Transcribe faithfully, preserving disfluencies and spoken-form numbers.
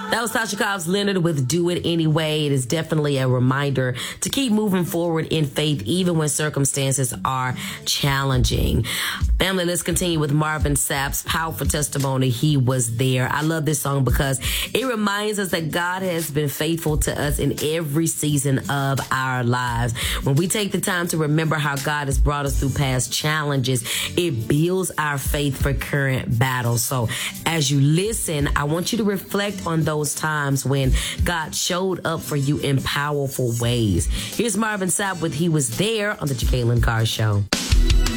That was Tasha Cobbs Leonard with Do It Anyway. It is definitely a reminder to keep moving forward in faith, even when circumstances are challenging. Family, let's continue with Marvin Sapp's powerful testimony. He was there. I love this song because it reminds us that God has been faithful to us in every season of our lives. When we take the time to remember how God has brought us through past challenges, it builds our faith for current battles. So as you listen, I want you to reflect on those times when God showed up for you in powerful ways. Here's Marvin Sapp with He Was There on the Jacqueline Carr Show.